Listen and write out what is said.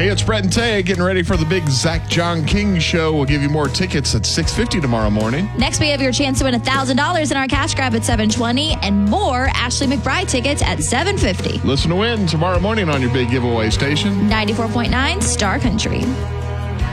Hey, it's Brett and Tay getting ready for the big Zach John King show. We'll give you more tickets at 6:50 tomorrow morning. Next, we have your chance to win $1,000 in our cash grab at 7:20 and more Ashley McBride tickets at 7:50. Listen to win tomorrow morning on your big giveaway station. 94.9 Star Country.